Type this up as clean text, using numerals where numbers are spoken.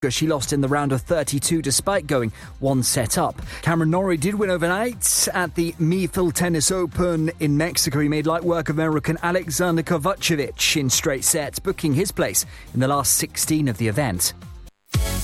She lost in the round of 32 despite going one set up. Cameron Norrie did win overnight at the Mifil Tennis Open in Mexico. He made light work of American Alexander Kovacevic in straight sets, booking his place in the last 16 of the event.